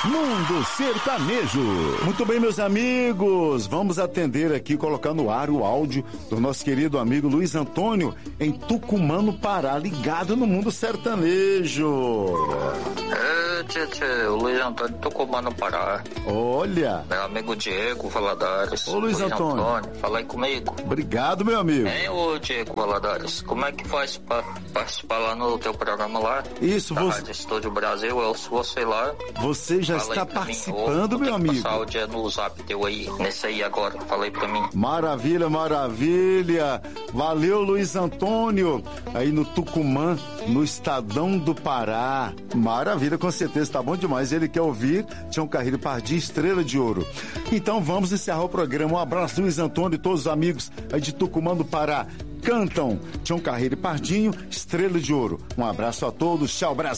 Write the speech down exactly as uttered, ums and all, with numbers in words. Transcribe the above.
Mundo Sertanejo. Muito bem, meus amigos, vamos atender aqui, colocar no ar o áudio do nosso querido amigo Luiz Antônio, em Tucumã, no Pará, ligado no Mundo Sertanejo. É, tchê, tchê, o Luiz Antônio, Tucumã, no Pará. Olha. Meu amigo Diego Valadares. Ô, Luiz, Luiz Antônio. Antônio, fala aí comigo. Obrigado, meu amigo. Hein, ô Diego Valadares, como é que faz pra participar lá no teu programa lá? Isso, da você... Rádio Estúdio Brasil, eu ouço você lá. Você já Fala está participando, mim, meu amigo. Passar o dia no zap teu aí, nesse aí agora, fala aí pra mim. Maravilha, maravilha. Valeu, Luiz Antônio, aí no Tucumã, no Estadão do Pará. Maravilha, com certeza, tá bom demais. Ele quer ouvir Tião Carreiro Pardinho, Estrela de Ouro. Então vamos encerrar o programa. Um abraço, Luiz Antônio e todos os amigos aí de Tucumã do Pará. Cantam Tião Carreiro e Pardinho, Estrela de Ouro. Um abraço a todos, tchau, Brasil.